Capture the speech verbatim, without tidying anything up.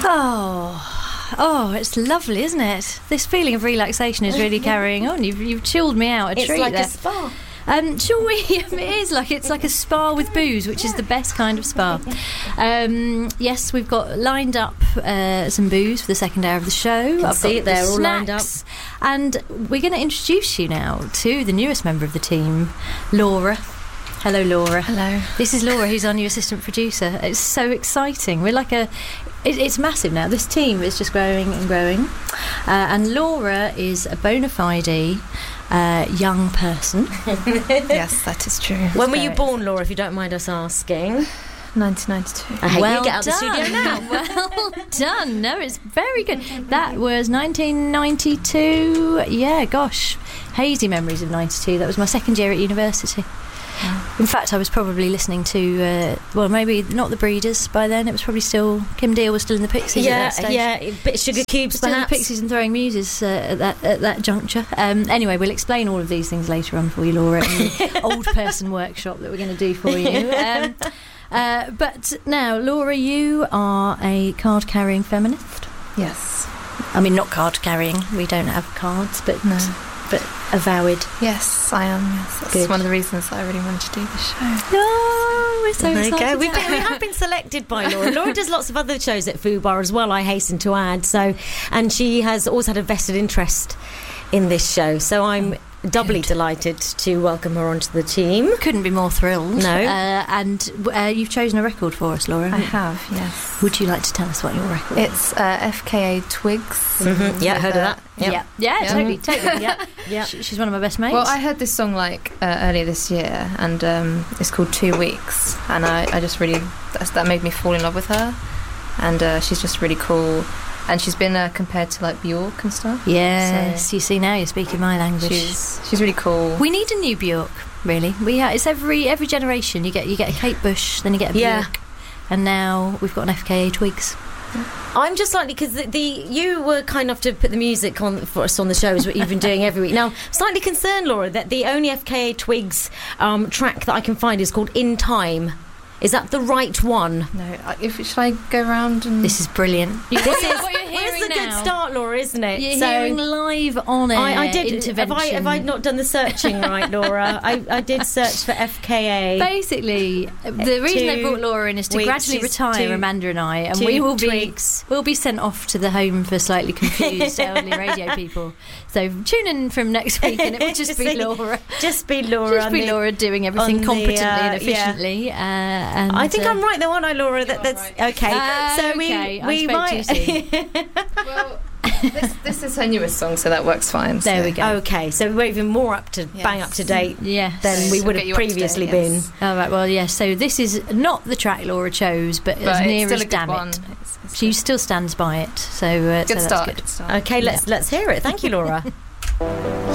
Oh, oh, it's lovely, isn't it? This feeling of relaxation is really carrying on. You've, you've chilled me out a it's treat like there. a spa. Um, shall we? It is like it's like a spa with booze, which is the best kind of spa. Um, yes, we've got lined up uh, some booze for the second hour of the show. I've see it there, all lined up. And we're going to introduce you now to the newest member of the team, Laura. Hello, Laura. Hello. This is Laura, who's our new assistant producer. It's so exciting. We're like a... It, it's massive now. This team is just growing and growing. Uh, and Laura is a bona fide uh, young person. Yes, that is true. When were you born, Laura, if you don't mind us asking? nineteen ninety-two. I hate Well you. Get out of the done. studio now. Well done. No, it's very good. That was nineteen ninety-two. Yeah, gosh. Hazy memories of ninety-two. That was my second year at university. In fact, I was probably listening to, uh, well, maybe not the Breeders by then. It was probably still, Kim Deal was still in the Pixies Yeah, at that stage. yeah, a bit of Sugar Cubes, Still in the perhaps. Pixies and Throwing Muses uh, at, that, at that juncture. Um, anyway, we'll explain all of these things later on for you, Laura, in the old person workshop that we're going to do for you. Um, uh, but now, Laura, you are a card-carrying feminist. Yes. I mean, not card-carrying. We don't have cards, but... No. But avowed. Yes, I am. Yes, that's Good. one of the reasons that I really wanted to do this show. Oh, we're so There you excited. go. We've been, we have been selected by Laura. Laura does lots of other shows at Fubar as well, I hasten to add. So, and she has always had a vested interest in this show. So I'm doubly Good. delighted to welcome her onto the team. Couldn't be more thrilled. No. Uh, and uh, you've chosen a record for us, Laura. I have, yes. Would you like to tell us what your record is? It's uh, F K A Twigs. Mm-hmm. Yeah, heard of that. Yep. Yeah, yeah, Yeah. totally, totally. Yeah, yeah. She, she's one of my best mates. Well, I heard this song like uh, earlier this year, and um, it's called Two Weeks, and I, I just really that's, that made me fall in love with her, and uh, she's just really cool, and she's been uh, compared to like Bjork and stuff. Yes, So you see now you're speaking my language. she's she's really cool. We need a new Bjork, really. We ha- it's every every generation. You get you get a Kate Bush, then you get a Yeah. Bjork, and now we've got an F K A Twigs. I'm just slightly, because the, the you were kind enough to put the music on for us on the shows what you've been doing every week. Now, slightly concerned, Laura, that the only F K A Twigs um, track that I can find is called In Time. Is that the right one? No, I- if should I go around and This is brilliant. You, This is what you're well, hearing this is a good now. start, Laura, isn't it? You're So- hearing live on air I, I did. Have intervention. I, have I not done the searching right, Laura? I, I did search for F K A. Basically, the reason Two they brought Laura in is to weeks, gradually she's retire two- Amanda and I, and two we will be twigs. we'll be sent off to the home for slightly confused elderly radio people. So tune in from next week, and it will just be Laura. Just be Laura. Just on be the- Laura doing everything on the, competently uh, and efficiently. Uh, and I think uh, I'm right, though, aren't I, Laura? That, that's okay. Uh, so okay, I we we spoke might. too well, this, this is her newest song, so that works fine. There so. we go. Okay, so we're even more up to Yes. bang up to date Yes. than we So would get have you up to date, previously yes. been. All right. Well, yes. So this is not the track Laura chose, but, But as it's near still as a good damn one. it, It's, it's she good. still stands by it. So uh, Good so that's start. good. Good start. Okay, let's let's hear it. Thank you, Laura.